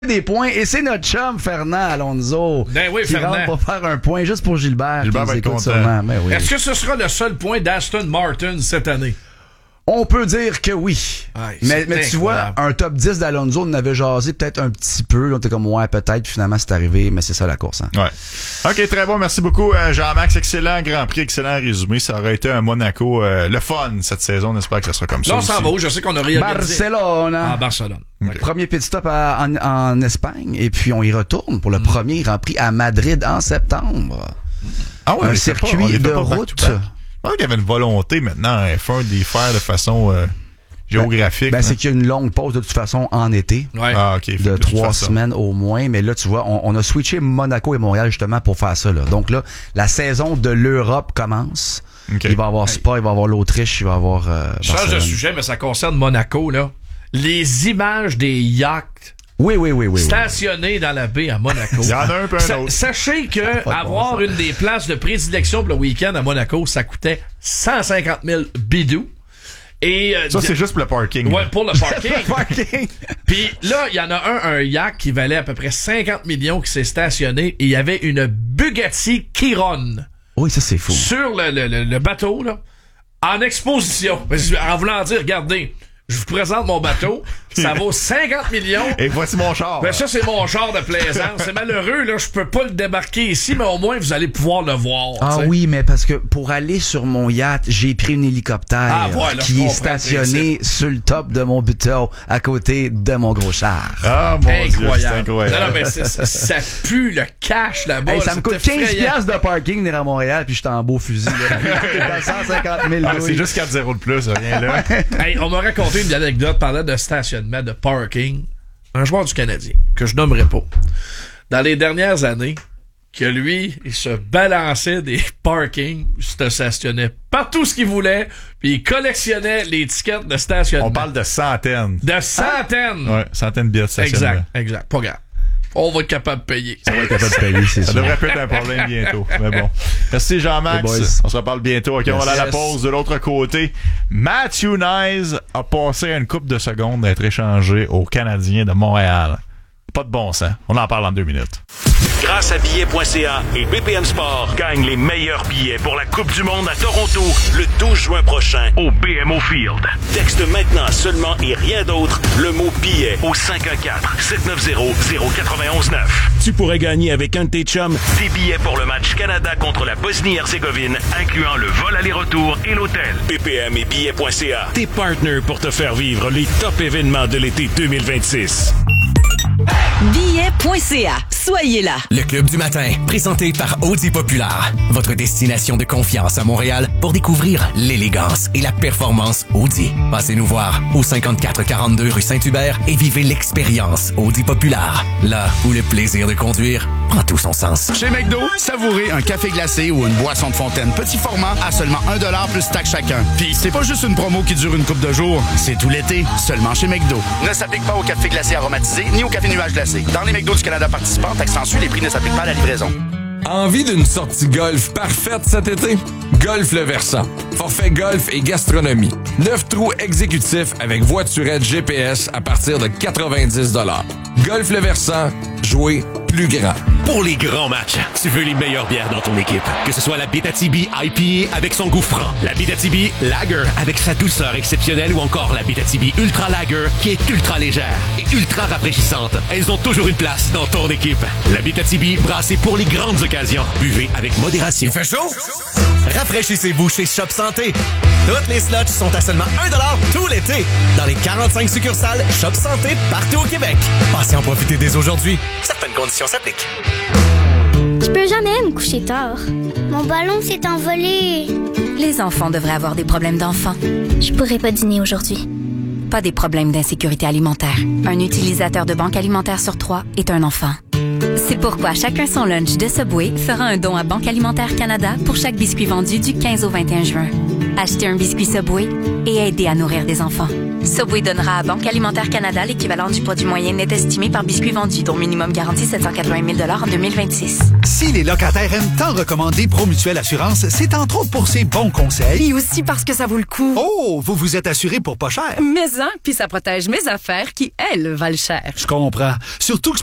des points et c'est notre chum Fernand Alonso qui rentre pour faire un point juste pour Gilbert. Gilbert va être content. Oui. Est-ce que ce sera le seul point d'Aston Martin cette année? On peut dire que oui. Mais tu vois, un top 10 d'Alonso, on avait jasé peut-être un petit peu. Là, on était comme, ouais, peut-être. Finalement, c'est arrivé, mais c'est ça la course. Hein. Ouais. OK, très bon. Merci beaucoup, Jean-Max. Excellent Grand Prix, excellent résumé. Ça aurait été un Monaco le fun cette saison. On espère que ça sera comme ça. Là, on s'en va où? Je sais qu'on a réalisé. Barcelone. Barcelone. Okay. Premier pit stop en Espagne. Et puis, on y retourne pour le premier Grand Prix à Madrid en septembre. Ah ouais, un circuit de route. Je pense qu'il y avait une volonté maintenant F1 d'y faire de façon géographique. C'est qu'il y a une longue pause de toute façon en été. Ouais. Ah, okay. De 3 semaines au moins. Mais là, tu vois, on a switché Monaco et Montréal justement pour faire ça. Là. Donc là, la saison de l'Europe commence. Okay. Il va y avoir Spa, il va y avoir l'Autriche, il va y avoir Je change de sujet, mais ça concerne Monaco. Là. Les images des yachts Oui. stationné dans la baie à Monaco. Il y en a un peu un autre. Sachez que avoir une des places de prédilection pour le week-end à Monaco, ça coûtait 150 000 bidous. Et ça, c'est juste pour le parking. Ouais, pour le parking. Puis là, il y en a un yacht qui valait à peu près 50 millions qui s'est stationné et il y avait une Bugatti Chiron. Oui, ça, c'est fou. Sur le bateau, là, en exposition. En voulant dire, regardez, je vous présente mon bateau, ça vaut 50 millions. Et voici mon char. Ben ça, c'est mon char de plaisance. C'est malheureux, là, je peux pas le débarquer ici, mais au moins, vous allez pouvoir le voir. Ah t'sais. Oui, mais parce que pour aller sur mon yacht, j'ai pris un hélicoptère qui est stationné sur le top de mon bateau, à côté de mon gros char. Ah, mon Dieu, c'est incroyable. Non, mais ça pue le cash là-bas. Hey, ça me coûte 15$ de parking venir à Montréal, puis je suis en beau fusil. Dans 150 000 c'est juste 4-0 de plus, rien là. Hey, on m'a raconté une anecdote parlant de stationnement, de parking. Un joueur du Canadien, que je nommerai pas, dans les dernières années, que lui, il se balançait des parkings, il se stationnait partout ce qu'il voulait, puis il collectionnait les tickets de stationnement. On parle de centaines. De centaines! Ouais, centaines de billets de stationnement. Exact. Pas grave. On va être capable de payer. Ça va être capable de payer, c'est sûr. Ça devrait pas être un problème bientôt. Mais bon. Merci Jean-Max. On se reparle bientôt. OK, on va aller à la pause de l'autre côté. Matthew Nyes a passé une couple de secondes d'être échangé aux Canadiens de Montréal. Pas de bon sens. On en parle en 2 minutes. Grâce à billets.ca et BPM Sport, gagne les meilleurs billets pour la Coupe du Monde à Toronto le 12 juin prochain au BMO Field. Texte maintenant seulement et rien d'autre le mot billet au 514-790-0919. Tu pourrais gagner avec un de tes chums des billets pour le match Canada contre la Bosnie-Herzégovine, incluant le vol aller-retour et l'hôtel. BPM et billets.ca, tes partners pour te faire vivre les top événements de l'été 2026. Billets.ca. Soyez là. Le Club du matin, présenté par Audi Populaire. Votre destination de confiance à Montréal pour découvrir l'élégance et la performance Audi. Passez nous voir au 5442 rue Saint-Hubert et vivez l'expérience Audi Populaire. Là où le plaisir de conduire prend tout son sens. Chez McDo, savourez un café glacé ou une boisson de fontaine petit format à seulement 1$ plus taxe chacun. Puis c'est pas juste une promo qui dure une couple de jours, c'est tout l'été, seulement chez McDo. Ne s'applique pas au café glacé aromatisé ni au café nuage glacé. Dans les McDo du Canada participants, taxe sensu, les prix ne s'appliquent pas à la livraison. Envie d'une sortie golf parfaite cet été? Golf Le Versant. Forfait golf et gastronomie. 9 trous exécutifs avec voiturette GPS à partir de 90 $. Golf Le Versant. Jouer plus grand. Pour les grands matchs, tu veux les meilleures bières dans ton équipe. Que ce soit la Abitibi IPA avec son goût franc, la Abitibi Lager avec sa douceur exceptionnelle ou encore la Abitibi Ultra Lager qui est ultra légère et ultra rafraîchissante. Elles ont toujours une place dans ton équipe. La Abitibi brassée pour les grandes occasions. Buvez avec modération. Il fait chaud? Rafraîchissez-vous chez Shop Santé. Toutes les slots sont à seulement 1$ tout l'été dans les 45 succursales Shop Santé partout au Québec. Passez en profiter dès aujourd'hui. Certaines conditions s'appliquent. Je peux jamais me coucher tard. Mon ballon s'est envolé. Les enfants devraient avoir des problèmes d'enfants. Je pourrais pas dîner aujourd'hui. Pas des problèmes d'insécurité alimentaire. Un utilisateur de banque alimentaire sur 3 est un enfant. C'est pourquoi Chacun son lunch de Subway fera un don à Banque Alimentaire Canada pour chaque biscuit vendu du 15 au 21 juin. Achetez un biscuit Subway et aidez à nourrir des enfants. Subway donnera à Banque Alimentaire Canada l'équivalent du produit moyen net estimé par biscuit vendu, dont minimum garantie 780 000 $ en 2026. Si les locataires aiment tant recommander Promutuelle Assurance, c'est entre autres pour ses bons conseils. Et aussi parce que ça vaut le coup. Oh, vous vous êtes assuré pour pas cher. Mais puis ça protège mes affaires qui, elles, valent cher. Je comprends. Surtout que